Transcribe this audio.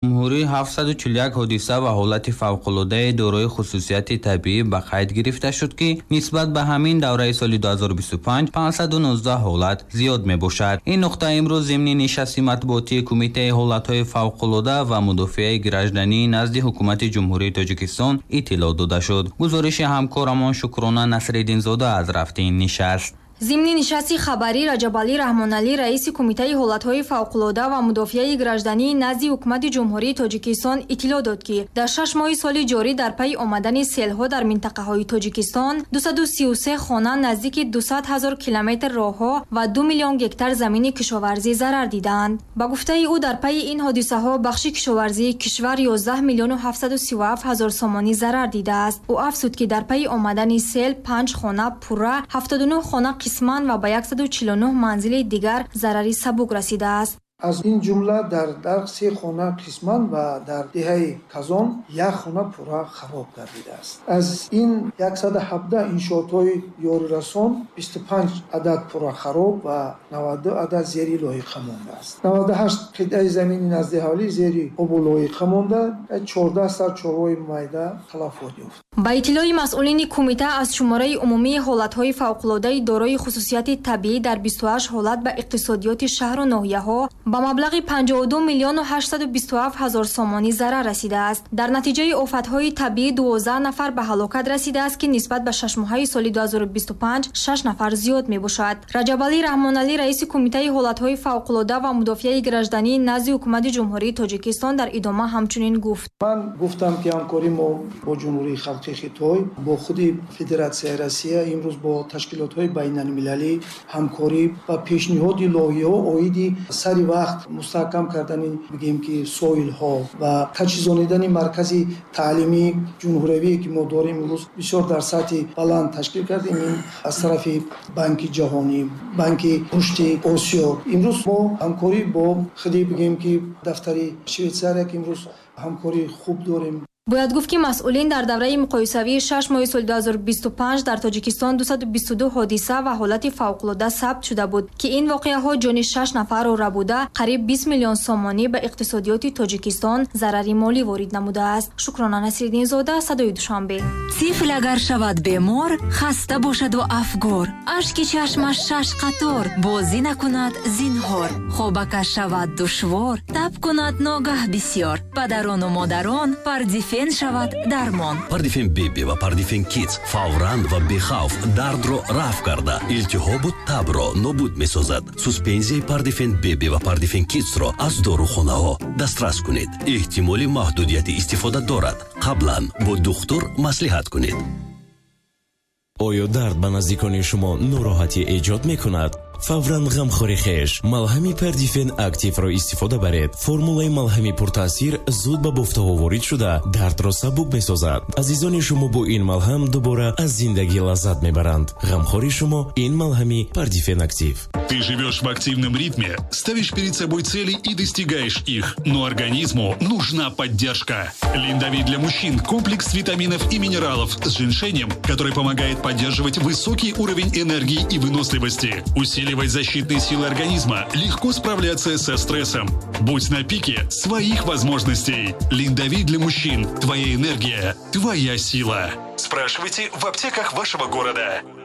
ҷумҳурӣ 741 ҳодиса ва ҳолати фавқулодаи дорои хусусияти табиӣ ба қайд гирифта шуд, ки нисбат ба ҳамин давраи соли 2025 519 ҳолат зиёд мебошад. Ин нуқта имрӯз зимни нишасти матбуотии Кумитаи ҳолатҳои фавқулода ва мудофиаи гражданӣ назди ҳукумати ҷумҳурии Тоҷикистон иттилоъ дода шуд. гузориши ҳамкорамон Шукрона Насриддинзода аз рафти ин нишаст. зимни нишасти хабарӣ Раҷабалӣ Раҳмоналӣ раиси Кумитаи ҳолатҳои фавқулода ва мудофиаи гражданӣ назди ҳукумати ҷумҳурии Тоҷикистон иттилоъ дод, ки дар 6 моҳи соли ҷорӣ дар пайи омадани селҳо дар минтақаҳои Тоҷикистон 233 хона, наздики 200 000 километр роҳҳо ва 2 миллион гектар замини кишоварзӣ зарар диданд. Ба гуфтаи ӯ, дар пайи ин ҳодисаҳо бахши кишоварзии кишвар 11 миллиону 737 ҳазор сомонӣ зарар дидааст. ӯ афзуд, ки дар пайи омадани сел 5 хона пурра, 79 хона қисман ва ба 149 манзили дигар зарари сабук расидааст. аз ин ҷумла дар 3 хона қисман ва дар деҳаи Казон 1 хона пурра хароб гардидааст. аз ин 117 иншоотҳои ёрирасон 25 адад пурра хароб ва 92 адад зери лоиқа мондааст. 98 қитъаи замини наздиҳавлӣ зери обу лоиқа монда, 14 сар чорвои майда талафот ёфт. ба иттилои масъулини кумита, аз шумораи умумии ҳолатҳои фавқулодаи дорои хусусияти табиӣ дар 28 ҳолат ба иқтисодиёти шаҳру ноҳияҳо ба маблағи 52 миллиону 827 ҳазор сомонӣ зарар расидааст. дар натиҷаи офатҳои табиӣ 12 нафар ба ҳалокат расидааст, ки нисбат ба 6 моҳаи соли 2025 6 нафар зиёд мебошад. Раҷабалӣ Раҳмоналӣ раиси Кумитаи ҳолатҳои фавқулода ва мудофиаи гражданӣ назди ҳукумати ҷумҳурии Тоҷикистон дар идома ҳамчунин гуфт: ман гуфтам, ки ҳамкорӣ мо бо ҷумҳурии халқи Хитой, бо худи Федератсияи Россия, имрӯз бо ташкилотҳои байналмилалӣ ҳамкорӣ ва пешниҳоди лоиҳаҳо оиди сари вақт мустаҳкам кардани бигем ки соилҳо ва таҷҳизонидани маркази таълимии ҷумҳуриявие ки мо дорем имрӯз бисёр дар сатҳи баланд ташкил кардем. ин аз тарафи Банки ҷаҳонӣ, Банки рушди Осиё. имрӯз мо ҳамкорӣ бо худи бигем ки дафтари Швейтсария ки имрӯз ҳамкорӣ хуб дорем. бояд гуфт, ки масъулин дар давраи муқоисавии 6 моҳи соли 2025 дар Тоҷикистон 222 ҳодиса ва ҳолати фавқулода сабт шуда буд, ки ин воқеаҳо ҷони 6 нафарро рабуда қариб 20 миллион сомонӣ ба иқтисодиёти Тоҷикистон зарари молӣ ворид намудааст. Шукрона Насриддинзода, Садои Душанбе. тифл агар шавад бемор, хаста бошаду афгор, ашки чашмаш 6 қатор, бозӣ накунад зинҳор, хобакаш шавад душвор, таб кунад ногаҳ бисёр, падарону модарон Пардифен шавад дармон. Пардифен беби ва Пардифен кидс фавран ва бехавф дардро рафъ карда, илтиҳобу табро нобуд месозад. суспензияи Пардифен беби ва Пардифен кидсро аз дорухонаҳо дастрас кунед. эҳтимоли маҳдудияти истифода дорад. қаблан бо духтур маслиҳат кунед. оё дард ба наздикони шумо нороҳатӣ эҷод мекунад? фавран ғамхори хеш малҳами Пардифен активро истифода баред. формулаи малҳами пуртаъсир зуд ба бофтаҳо ворид шуда дардро сабук месозад. азизони шумо бо ин малҳам дубора аз зиндагӣ лаззат мебаранд. ғамхори шумо ин малҳами Пардифен актив. Ты живешь в активном ритме, ставишь перед собой цели и достигаешь их, но организму нужна поддержка. Линдавит для мужчин – комплекс витаминов и минералов с женьшенем, который помогает поддерживать высокий уровень энергии и выносливости, усиливать защитные силы организма, легко справляться со стрессом. Будь на пике своих возможностей. Линдавит для мужчин – твоя энергия, твоя сила. Спрашивайте в аптеках вашего города.